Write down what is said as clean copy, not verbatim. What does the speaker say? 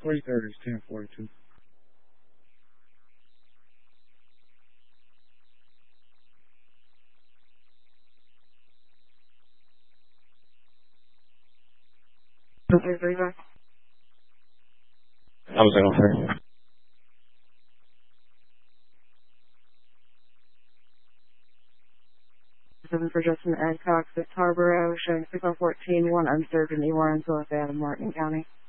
43rd is 1042. Okay, 35. I was like, okay. 7 for Justin Adcox at Tarboro, showing 614, 1 unserved in Ewan, Philip, Martin County.